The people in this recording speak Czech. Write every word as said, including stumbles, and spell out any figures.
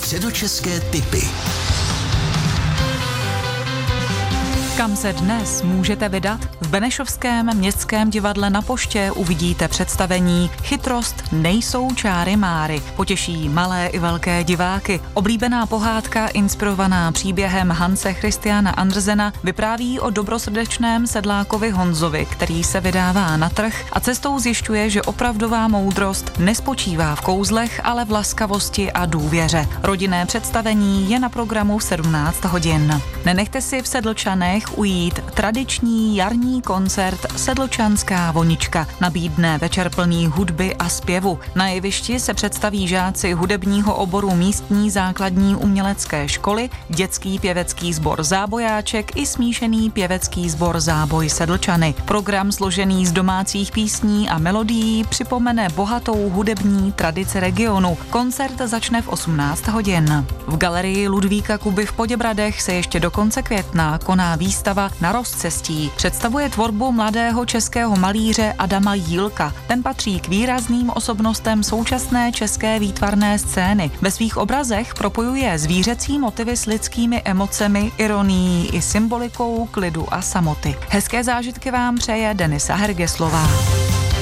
Středočeské tipy. Kam se dnes můžete vydat? V Benešovském městském divadle na Poště uvidíte představení Chytrost nejsou čáry máry. Potěší malé i velké diváky. Oblíbená pohádka inspirovaná příběhem Hanse Christiana Andersena vypráví o dobrosrdečném sedlákovi Honzovi, který se vydává na trh a cestou zjišťuje, že opravdová moudrost nespočívá v kouzlech, ale v laskavosti a důvěře. Rodinné představení je na programu v sedmnáct hodin. Nenechte si v Sedlčanech ujít tradiční jarní koncert Sedlčanská vonička. Nabídne večer plný hudby a zpěvu. Na jevišti se představí žáci hudebního oboru místní základní umělecké školy, dětský pěvecký sbor Zábojáček i smíšený pěvecký sbor Záboj Sedlčany. Program složený z domácích písní a melodií připomene bohatou hudební tradici regionu. Koncert začne v osmnáct hodin. V galerii Ludvíka Kuby v Poděbradech se ještě do konce května koná výstava Na rozcestí. Představuje tvorbu mladého českého malíře Adama Jílka. Ten patří k výrazným osobnostem současné české výtvarné scény. Ve svých obrazech propojuje zvířecí motivy s lidskými emocemi, ironií i symbolikou klidu a samoty. Hezké zážitky vám přeje Denisa Hergeslová.